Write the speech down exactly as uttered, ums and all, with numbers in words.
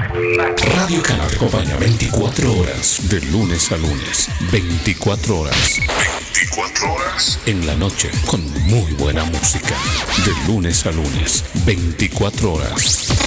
Radio Canal te acompaña veinticuatro horas, de lunes a lunes. veinticuatro horas. veinticuatro horas. En la noche, con muy buena música. De lunes a lunes. veinticuatro horas.